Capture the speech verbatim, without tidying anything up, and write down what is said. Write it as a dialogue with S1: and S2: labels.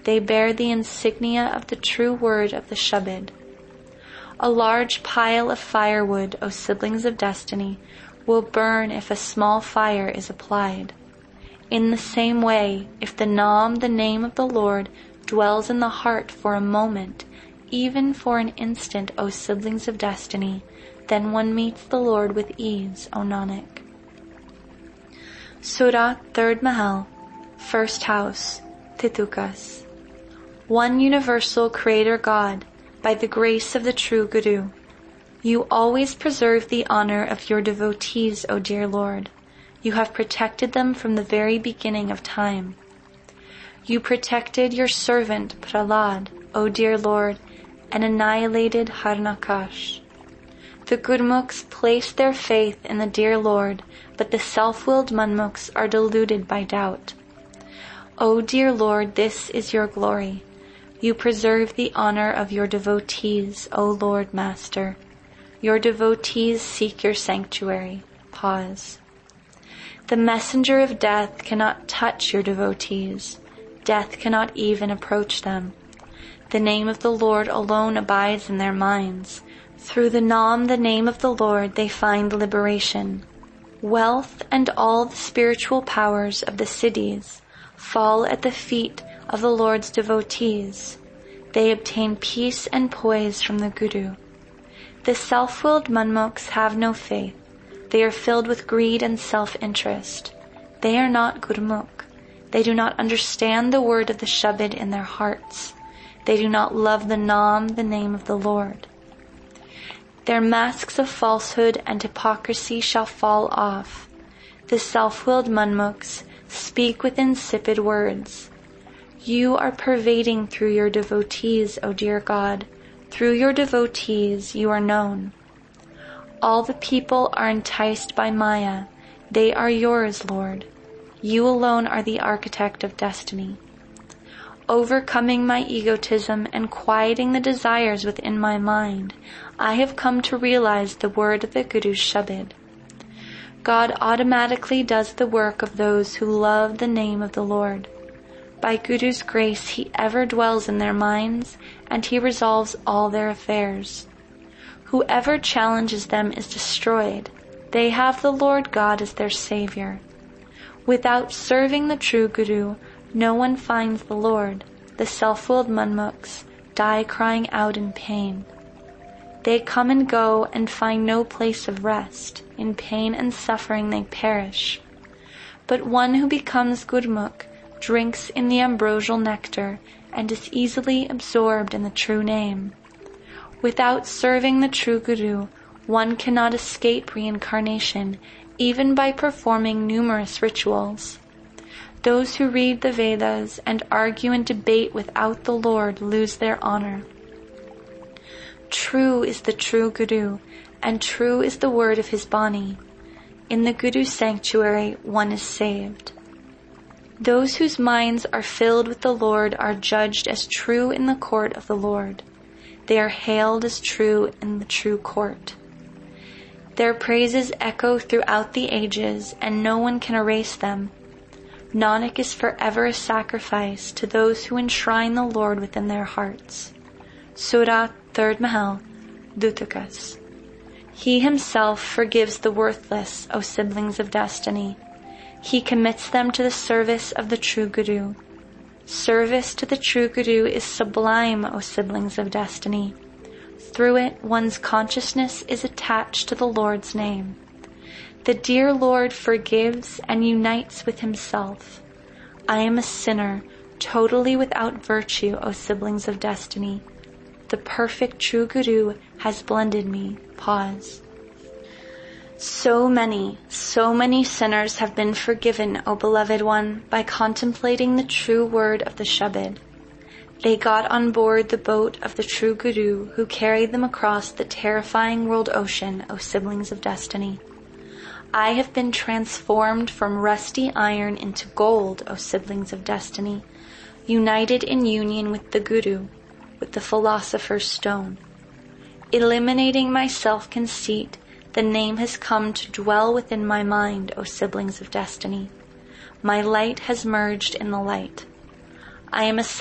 S1: They bear the insignia of the true word of the Shabad. A large pile of firewood, O siblings of destiny, will burn if a small fire is applied. In the same way, if the Nam, the name of the Lord, dwells in the heart for a moment, even for an instant, O siblings of destiny, then one meets the Lord with ease, O Nanak. Surah, third Mahal, first house, Titukas. One universal Creator God, by the grace of the true Guru, you always preserve the honor of your devotees, O dear Lord. You have protected them from the very beginning of time. You protected your servant Prahlad, O dear Lord, and annihilated Harnakash. The Gurmukhs place their faith in the dear Lord, but the self-willed Manmukhs are deluded by doubt. O dear Lord, this is your glory. You preserve the honor of your devotees, O Lord Master. Your devotees seek your sanctuary. Pause. The messenger of death cannot touch your devotees. Death cannot even approach them. The name of the Lord alone abides in their minds. Through the Nam, the name of the Lord, they find liberation. Wealth and all the spiritual powers of the cities fall at the feet of the Lord's devotees. They obtain peace and poise from the Guru. The self-willed Manmukhs have no faith. They are filled with greed and self-interest. They are not Gurmukh. They do not understand the word of the Shabad in their hearts. They do not love the Nam, the name of the Lord. Their masks of falsehood and hypocrisy shall fall off. The self-willed Manmukhs speak with insipid words. You are pervading through your devotees, O dear God. Through your devotees you are known. All the people are enticed by Maya. They are yours, Lord. You alone are the architect of destiny. Overcoming my egotism and quieting the desires within my mind, I have come to realize the word of the Guru's Shabad. God automatically does the work of those who love the name of the Lord. By Guru's grace, He ever dwells in their minds, and He resolves all their affairs. Whoever challenges them is destroyed. They have the Lord God as their Savior. Without serving the true Guru, no one finds the Lord. The self-willed Manmukhs die crying out in pain. They come and go and find no place of rest. In pain and suffering they perish. But one who becomes Gurmukh drinks in the ambrosial nectar and is easily absorbed in the true name. Without serving the true Guru, one cannot escape reincarnation, even by performing numerous rituals. Those who read the Vedas and argue and debate without the Lord lose their honor. True is the true Guru, and true is the word of his Bani. In the Guru's sanctuary, one is saved. Those whose minds are filled with the Lord are judged as true in the court of the Lord. They are hailed as true in the true court. Their praises echo throughout the ages, and no one can erase them. Nanak is forever a sacrifice to those who enshrine the Lord within their hearts. Surah, third Mahal, Dutakas. He himself forgives the worthless, O siblings of destiny. He commits them to the service of the true Guru. Service to the true Guru is sublime, O siblings of destiny. Through it, one's consciousness is attached to the Lord's name. The dear Lord forgives and unites with himself. I am a sinner, totally without virtue, O siblings of destiny. The perfect true Guru has blended me. Pause. So many, so many sinners have been forgiven, O beloved one, by contemplating the true word of the Shabad. They got on board the boat of the true Guru who carried them across the terrifying world ocean, O siblings of destiny. I have been transformed from rusty iron into gold, O siblings of destiny, united in union with the Guru, with the philosopher's stone. Eliminating my self-conceit, the name has come to dwell within my mind, O siblings of destiny. My light has merged in the light. I am a